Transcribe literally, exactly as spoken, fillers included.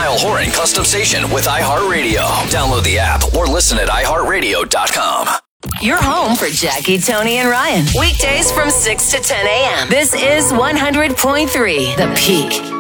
Niall Horan Custom Station with iHeartRadio. Download the app or listen at i heart radio dot com. You're home for Jackie, Tony, and Ryan. Weekdays from six to ten a.m. This is one hundred point three The Peak.